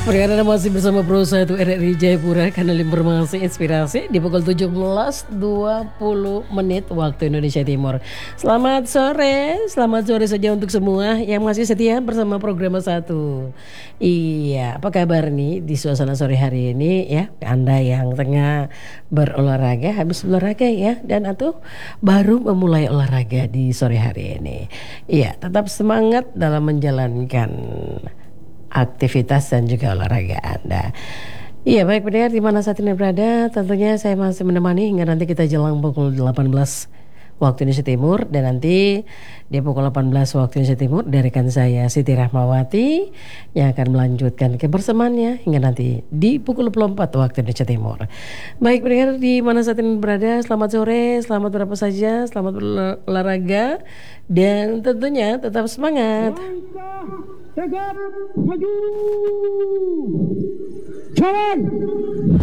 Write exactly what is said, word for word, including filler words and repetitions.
Perjalanan masih bersama Pro satu R R I Jayapura, kanal informasi inspirasi di pukul tujuh belas dua puluh menit waktu Indonesia Timur. Selamat sore, selamat sore saja untuk semua yang masih setia bersama program satu. Iya, apa kabar nih di suasana sore hari ini ya? Anda yang tengah berolahraga, habis olahraga ya, dan atau baru memulai olahraga di sore hari ini. Iya, tetap semangat dalam menjalankan aktivitas dan juga olahraga Anda. Iya, baik pendengar di mana saat ini berada, tentunya saya masih menemani hingga nanti kita jelang pukul delapan belas waktu Indonesia Timur, dan nanti di pukul delapan belas waktu Indonesia Timur dari rekan saya Siti Rahmawati yang akan melanjutkan kebersamaannya hingga nanti di pukul dua puluh empat waktu Indonesia Timur. Baik pendengar di mana saat ini berada, selamat sore, selamat berapa saja, selamat berolahraga, dan tentunya tetap semangat. Tegap maju, jalan.